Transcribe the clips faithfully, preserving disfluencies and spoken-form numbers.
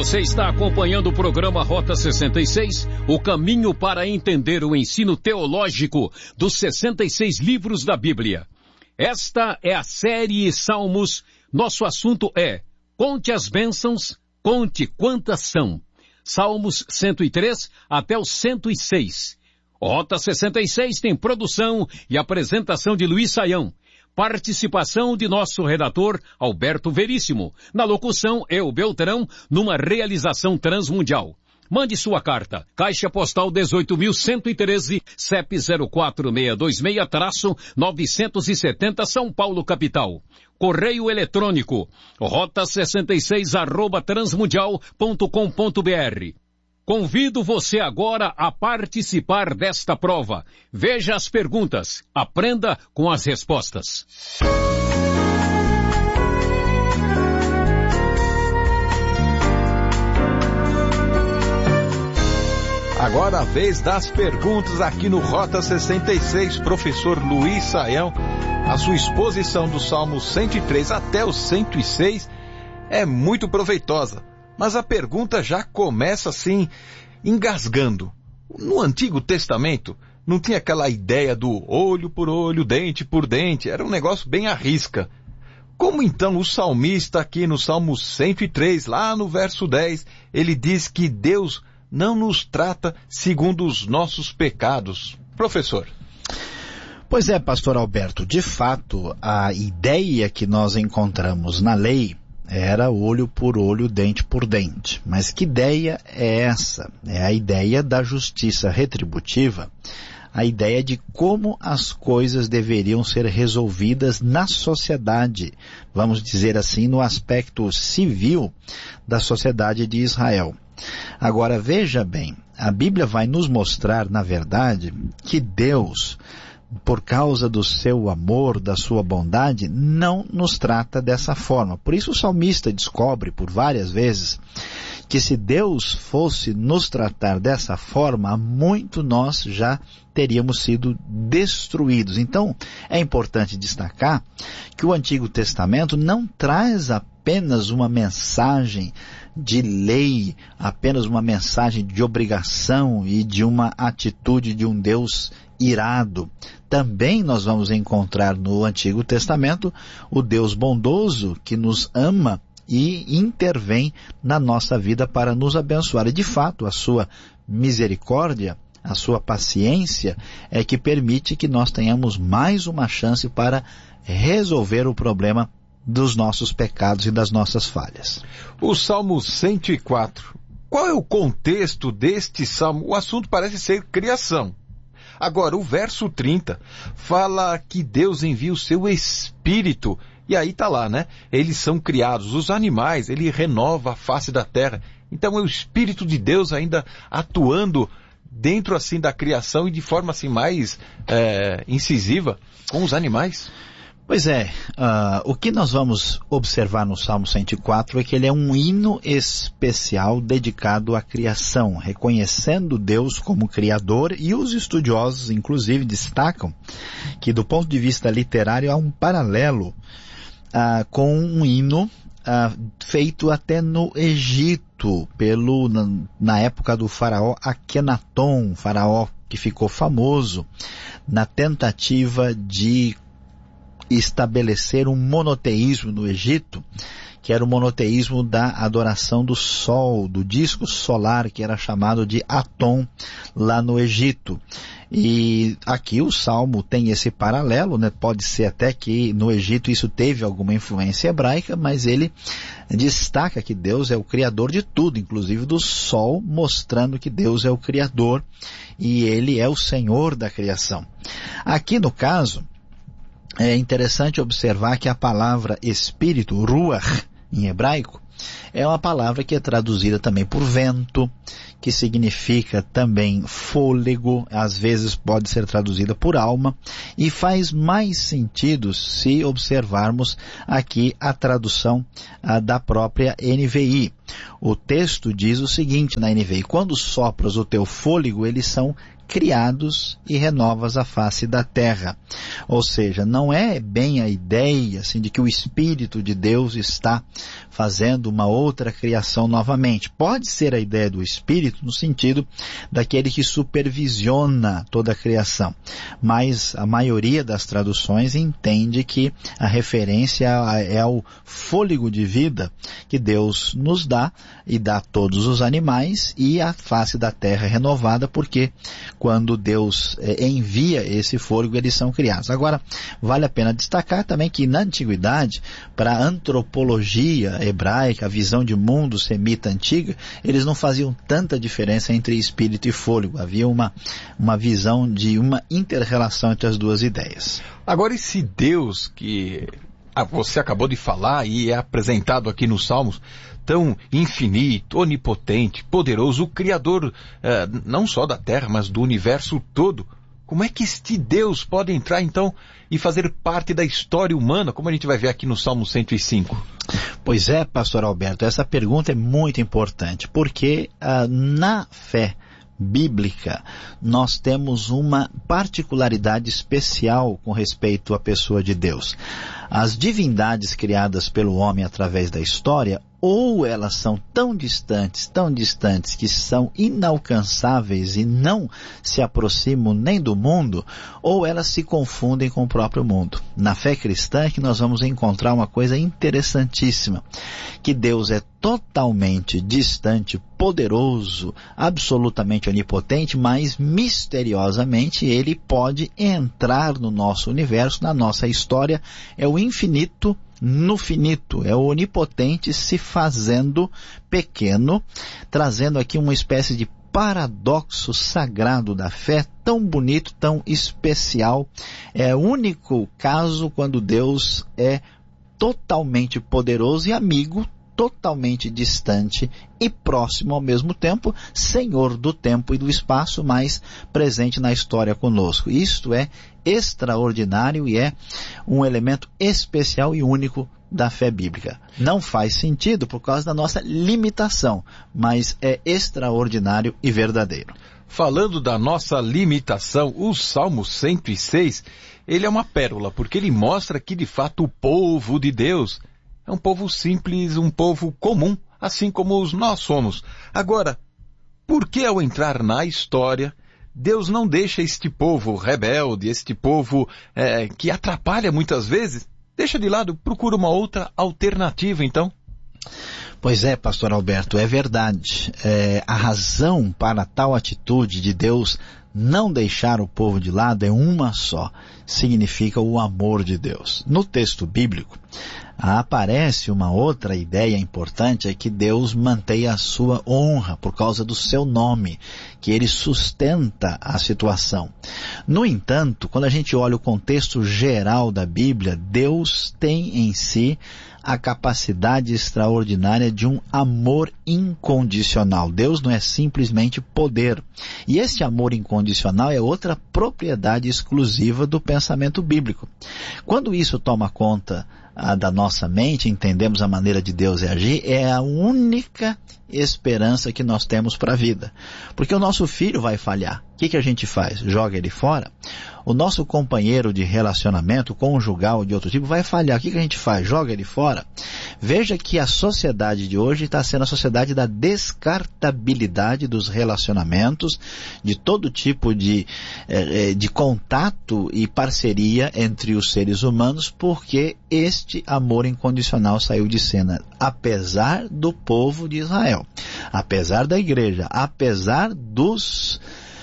Você está acompanhando o programa Rota sessenta e seis, o caminho para entender o ensino teológico dos sessenta e seis livros da Bíblia. Esta é a série Salmos. Nosso assunto é: conte as bênçãos, conte quantas são. Salmos cento e três até o cento e seis. Rota sessenta e seis tem produção e apresentação de Luiz Saião. Participação de nosso redator Alberto Veríssimo. Na locução, eu, Beltrão, numa realização transmundial. Mande sua carta. Caixa Postal dezoito mil cento e treze, C E P zero quatro seis dois seis, novecentos e setenta, São Paulo, capital. Correio eletrônico, rota sessenta e seis, arroba transmundial ponto com ponto br. Convido você agora a participar desta prova. Veja as perguntas, aprenda com as respostas. Agora a vez das perguntas aqui no Rota sessenta e seis, professor Luiz Saião. A sua exposição do Salmo cento e três até o cento e seis é muito proveitosa. Mas a pergunta já começa assim, engasgando. No Antigo Testamento, não tinha aquela ideia do olho por olho, dente por dente. Era um negócio bem à risca. Como então o salmista aqui no Salmo cento e três, lá no verso dez, ele diz que Deus não nos trata segundo os nossos pecados? Professor. Pois é, pastor Alberto, de fato, a ideia que nós encontramos na lei era olho por olho, dente por dente. Mas que ideia é essa? É a ideia da justiça retributiva, a ideia de como as coisas deveriam ser resolvidas na sociedade, vamos dizer assim, no aspecto civil da sociedade de Israel. Agora, veja bem, a Bíblia vai nos mostrar, na verdade, que Deus, por causa do seu amor, da sua bondade, não nos trata dessa forma. Por isso o salmista descobre por várias vezes que se Deus fosse nos tratar dessa forma, muito nós já teríamos sido destruídos. Então, é importante destacar que o Antigo Testamento não traz apenas uma mensagem de lei, apenas uma mensagem de obrigação e de uma atitude de um Deus irado. Também nós vamos encontrar no Antigo Testamento o Deus bondoso que nos ama e intervém na nossa vida para nos abençoar. E de fato, a sua misericórdia, a sua paciência é que permite que nós tenhamos mais uma chance para resolver o problema dos nossos pecados e das nossas falhas. O Salmo cento e quatro. Qual é o contexto deste salmo? O assunto parece ser criação. Agora, o verso trinta fala que Deus envia o seu Espírito. E aí está lá, né? Eles são criados, os animais, ele renova a face da terra. Então é o Espírito de Deus ainda atuando dentro assim da criação e de forma assim mais é, incisiva com os animais. Pois é, uh, o que nós vamos observar no Salmo cento e quatro é que ele é um hino especial dedicado à criação, reconhecendo Deus como Criador, e os estudiosos, inclusive, destacam que, do ponto de vista literário, há um paralelo uh, com um hino uh, feito até no Egito, pelo, na, na época do faraó Akenaton, um faraó que ficou famoso na tentativa de estabelecer um monoteísmo no Egito, que era o monoteísmo da adoração do sol, do disco solar, que era chamado de Atom, lá no Egito. E aqui o Salmo tem esse paralelo, né? Pode ser até que no Egito isso teve alguma influência hebraica, mas ele destaca que Deus é o Criador de tudo, inclusive do sol, mostrando que Deus é o Criador e ele é o Senhor da criação. Aqui no caso, é interessante observar que a palavra espírito, ruach, em hebraico, é uma palavra que é traduzida também por vento, que significa também fôlego, às vezes pode ser traduzida por alma, e faz mais sentido se observarmos aqui a tradução a, da própria N V I. O texto diz o seguinte na N V I: quando sopras o teu fôlego, eles são criados e renovas a face da terra. Ou seja, não é bem a ideia assim, de que o Espírito de Deus está fazendo uma outra criação novamente. Pode ser a ideia do Espírito no sentido daquele que supervisiona toda a criação, mas a maioria das traduções entende que a referência é ao fôlego de vida que Deus nos dá e dá a todos os animais, e a face da terra é renovada porque quando Deus eh, envia esse fôlego, eles são criados. Agora, vale a pena destacar também que na antiguidade, para a antropologia hebraica, a visão de mundo semita antiga, eles não faziam tanta diferença entre espírito e fôlego. Havia uma, uma visão de uma inter-relação entre as duas ideias. Agora, esse Deus que você acabou de falar e é apresentado aqui nos Salmos, tão infinito, onipotente, poderoso, o Criador eh, não só da Terra, mas do universo todo, como é que este Deus pode entrar então e fazer parte da história humana, como a gente vai ver aqui no Salmo cento e cinco? Pois é, pastor Alberto, essa pergunta é muito importante, porque ah, na fé bíblica, nós temos uma particularidade especial com respeito à pessoa de Deus. As divindades criadas pelo homem através da história, ou elas são tão distantes, tão distantes, que são inalcançáveis e não se aproximam nem do mundo, ou elas se confundem com o próprio mundo. Na fé cristã é que nós vamos encontrar uma coisa interessantíssima, que Deus é totalmente distante, poderoso, absolutamente onipotente, mas misteriosamente Ele pode entrar no nosso universo, na nossa história. É o infinito no finito, é o onipotente se fazendo pequeno, trazendo aqui uma espécie de paradoxo sagrado da fé, tão bonito, tão especial. É o único caso quando Deus é totalmente poderoso e amigo, totalmente distante e próximo ao mesmo tempo, Senhor do tempo e do espaço, mas presente na história conosco. Isto é extraordinário e é um elemento especial e único da fé bíblica. Não faz sentido por causa da nossa limitação, mas é extraordinário e verdadeiro. Falando da nossa limitação, o Salmo cento e seis, ele é uma pérola, porque ele mostra que de fato o povo de Deus é um povo simples, um povo comum, assim como os nós somos. Agora, por que ao entrar na história, Deus não deixa este povo rebelde, este povo é, que atrapalha muitas vezes, deixa de lado, procura uma outra alternativa então? Pois é, pastor Alberto, é verdade. É, a razão para tal atitude de Deus não deixar o povo de lado é uma só, significa o amor de Deus. No texto bíblico, aparece uma outra ideia importante, é que Deus mantém a sua honra por causa do seu nome, que ele sustenta a situação. No entanto, quando a gente olha o contexto geral da Bíblia, Deus tem em si a capacidade extraordinária de um amor incondicional. Deus não é simplesmente poder. E esse amor incondicional é outra propriedade exclusiva do pensamento bíblico. Quando isso toma conta ah, da nossa mente, entendemos a maneira de Deus agir, é a única esperança que nós temos para a vida. Porque o nosso filho vai falhar. O que, que a gente faz? Joga ele fora? O nosso companheiro de relacionamento, conjugal de outro tipo, vai falhar. O que, que a gente faz? Joga ele fora? Veja que a sociedade de hoje está sendo a sociedade da descartabilidade dos relacionamentos, de todo tipo de, eh, de contato e parceria entre os seres humanos, porque este amor incondicional saiu de cena, apesar do povo de Israel, apesar da igreja, apesar dos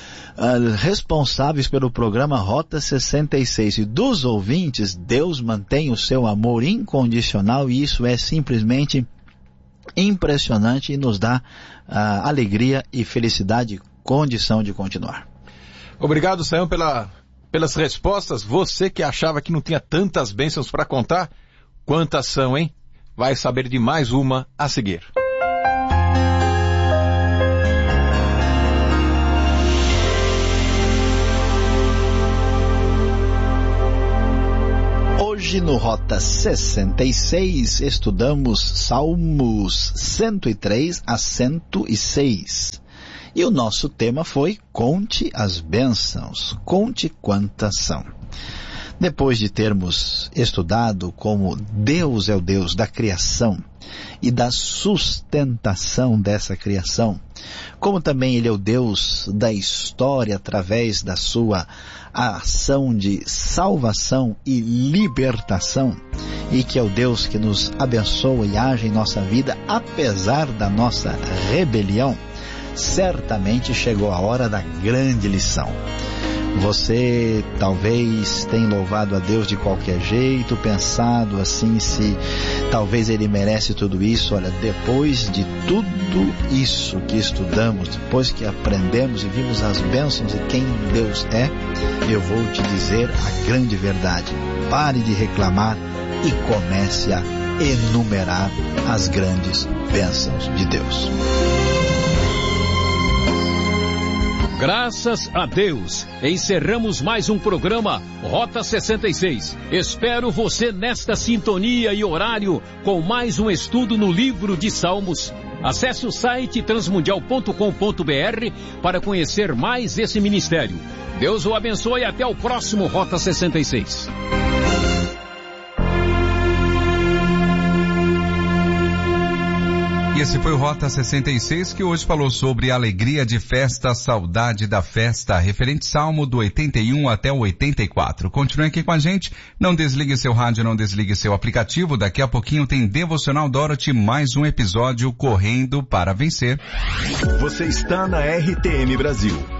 Uh, responsáveis pelo programa Rota sessenta e seis e dos ouvintes. Deus mantém o seu amor incondicional e isso é simplesmente impressionante e nos dá uh, alegria e felicidade e condição de continuar. Obrigado, Sayão, pela, pelas respostas. Você que achava que não tinha tantas bênçãos para contar, quantas são, hein? Vai saber de mais uma a seguir. Hoje no Rota sessenta e seis estudamos Salmos cento e três a cento e seis. E o nosso tema foi Conte as bênçãos, conte quantas são. Depois de termos estudado como Deus é o Deus da criação e da sustentação dessa criação, como também Ele é o Deus da história através da sua ação de salvação e libertação, e que é o Deus que nos abençoa e age em nossa vida apesar da nossa rebelião, certamente chegou a hora da grande lição. Você talvez tenha louvado a Deus de qualquer jeito, pensado assim, se talvez Ele merece tudo isso. Olha, depois de tudo isso que estudamos, depois que aprendemos e vimos as bênçãos de quem Deus é, eu vou te dizer a grande verdade. Pare de reclamar e comece a enumerar as grandes bênçãos de Deus. Graças a Deus, encerramos mais um programa Rota sessenta e seis. Espero você nesta sintonia e horário com mais um estudo no livro de Salmos. Acesse o site transmundial ponto com ponto b r para conhecer mais esse ministério. Deus o abençoe e até o próximo Rota sessenta e seis. E esse foi o Rota sessenta e seis, que hoje falou sobre alegria de festa, saudade da festa, referente Salmo do oitenta e um até o oitenta e quatro. Continue aqui com a gente, não desligue seu rádio, não desligue seu aplicativo, daqui a pouquinho tem Devocional Dorothy, mais um episódio Correndo para Vencer. Você está na R T M Brasil.